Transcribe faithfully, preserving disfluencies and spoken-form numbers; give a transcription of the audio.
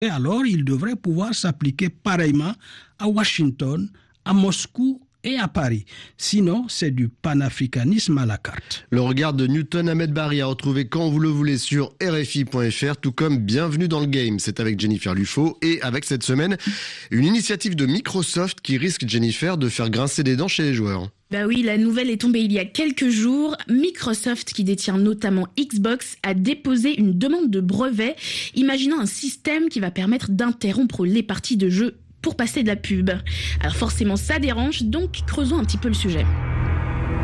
Et alors, il devrait pouvoir s'appliquer pareillement à Washington, à Moscou et à Paris. Sinon, c'est du panafricanisme à la carte. Le regard de Newton Ahmed Barry à retrouver quand vous le voulez sur R F I point F R, tout comme Bienvenue dans le Game. C'est avec Jennifer Lufo et avec cette semaine, une initiative de Microsoft qui risque, Jennifer, de faire grincer des dents chez les joueurs. Bah oui, la nouvelle est tombée il y a quelques jours. Microsoft, qui détient notamment Xbox, a déposé une demande de brevet, imaginant un système qui va permettre d'interrompre les parties de jeu pour passer de la pub. Alors forcément, ça dérange, donc creusons un petit peu le sujet.